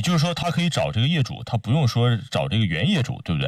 就是说他可以找这个业主，他不用说找这个原业主，对不对？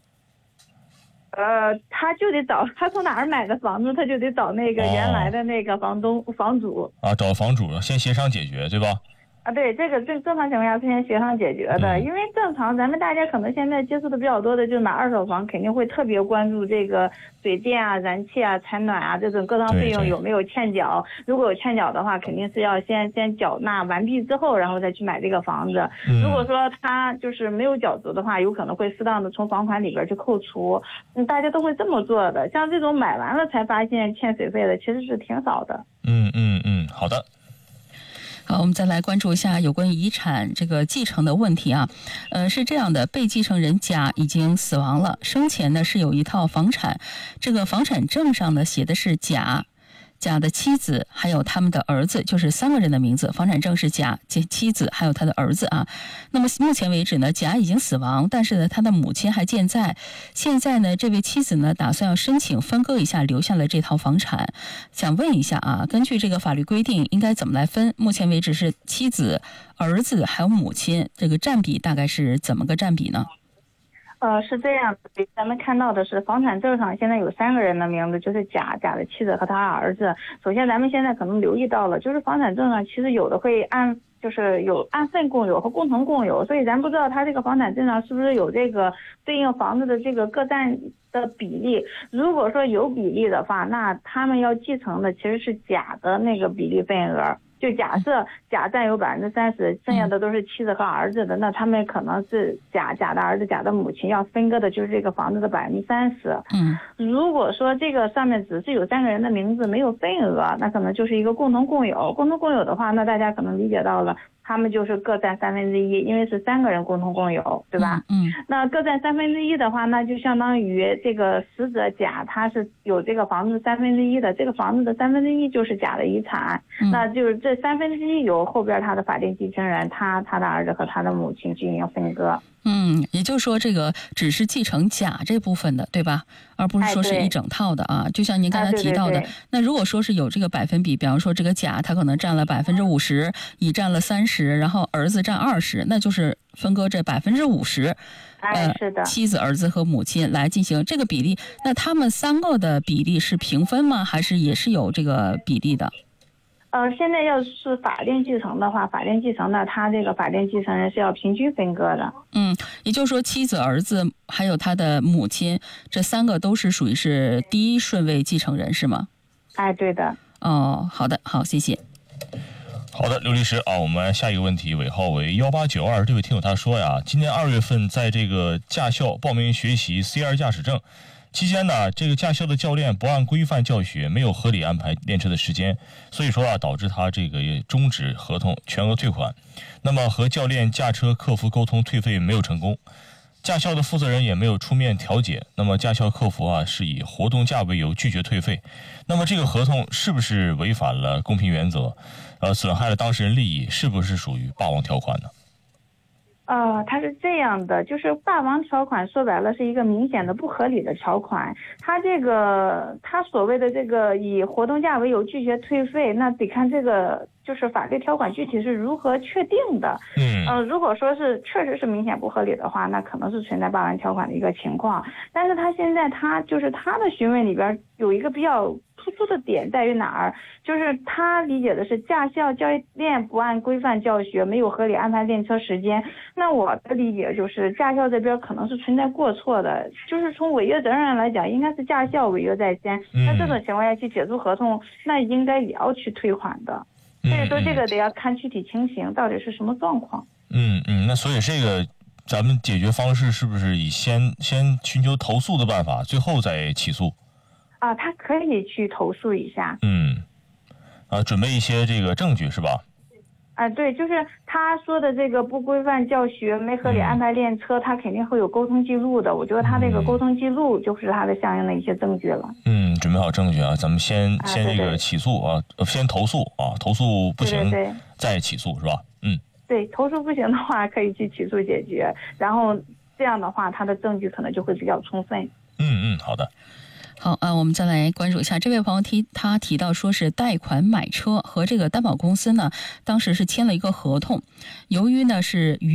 他就得找他从哪儿买的房子，他就得找那个原来的那个房主啊，找房主先协商解决，对吧？ 啊，对，这个正常情况下是先协商解决的，因为正常咱们大家可能现在接触的比较多的，就是买二手房肯定会特别关注这个水电啊、燃气啊、采暖啊这种各项费用有没有欠缴。如果有欠缴的话，肯定是要先缴纳完毕之后，然后再去买这个房子。如果说他就是没有缴足的话，有可能会适当的从房款里边去扣除。大家都会这么做的。像这种买完了才发现欠水费的，其实是挺少的。 好的。 好，我们再来关注一下有关于遗产这个继承的问题啊。是这样的，被继承人甲已经死亡了，生前呢是有一套房产，这个房产证上呢写的是甲的妻子还有他们的儿子，就是3个人的名字。房产证是甲妻子还有他的儿子啊。那么目前为止呢，甲已经死亡，但是呢他的母亲还健在。现在呢这位妻子呢打算要申请分割一下留下了这套房产。想问一下啊，根据这个法律规定应该怎么来分？目前为止是妻子、儿子还有母亲，这个占比大概是怎么个占比呢？ 是这样的，咱们看到的是房产证上现在有3个人的名字，就是甲的妻子和他儿子。首先咱们现在可能留意到了，就是房产证上其实有的会就是有按份共有和共同共有，所以咱不知道他这个房产证上是不是有这个对应房子的这个各占的比例。如果说有比例的话，那他们要继承的其实是甲的那个比例份额。就假设甲占有30%，剩下的都是妻子和儿子的，那他们可能是甲的儿子、甲的母亲要分割的就是这个房子的30%。如果说这个上面只是有3个人的名字没有份额，那可能就是一个共同共有。共同共有的话，那大家可能理解到了，他们就是各占1/3，因为是3个人共同共有，对吧？那各占1/3的话，那就相当于这个死者甲他是有这个房子1/3的，这个房子的1/3就是甲的遗产，那就是这1/3由后边他的法定继承人他的儿子和他的母亲进行分割。 也就是说这个只是继承甲这部分的，对吧？而不是说是一整套的啊。就像您刚才提到的，那如果说是有这个百分比，比方说这个甲他可能占了50%，乙占了30%，然后儿子占20%，那就是分割这50%。 是的， 妻子、儿子和母亲来进行这个比例。那他们3个的比例是平分吗？还是也是有这个比例的？ 现在要是法定继承的话，法定继承的他这个法定继承人是要平均分割的。 也就是说妻子、儿子还有他的母亲，这3个都是属于是第一顺位继承人是吗？ 对的。 好的，好，谢谢。 好的，刘律师啊，我们下一个问题尾号为1892，这位听友他说呀，今年2月份在这个驾校报名学习 C2 驾驶证期间呢，这个驾校的教练不按规范教学，没有合理安排练车的时间，所以说啊，导致他这个终止合同，全额退款。那么和教练驾车客服沟通退费没有成功，驾校的负责人也没有出面调解，那么驾校客服啊是以活动价为由拒绝退费。那么这个合同是不是违反了公平原则？损害了当事人利益，是不是属于霸王条款呢？ 它是这样的，就是霸王条款说白了是一个明显的不合理的条款。他所谓的这个以活动价为由拒绝退费，那得看这个就是法律条款具体是如何确定的。如果说是确实是明显不合理的话，那可能是存在霸王条款的一个情况。但是他现在他的询问里边有一个比较突出的点在于哪儿？就是他理解的是驾校教练不按规范教学，没有合理安排练车时间。那我的理解就是驾校这边可能是存在过错的，就是从违约责任上来讲，应该是驾校违约在先。那这种情况下去解除合同，那应该也要去退款的。所以说这个得要看具体情形到底是什么状况。 那所以这个咱们解决方式是不是以先寻求投诉的办法，最后再起诉？ 他可以去投诉一下。 准备一些这个证据是吧？ 对，就是他说的这个不规范教学、没合理安排练车，他肯定会有沟通记录的。我觉得他这个沟通记录就是他的相应的一些证据了。 准备好证据啊，咱们先这个起诉啊，先投诉啊，投诉不行再起诉是吧？ 对，投诉不行的话可以去起诉解决，然后这样的话他的证据可能就会比较充分。 好的。 好我们再来关注一下这位朋友他提到说是贷款买车和这个担保公司呢，当时是签了一个合同，由于呢是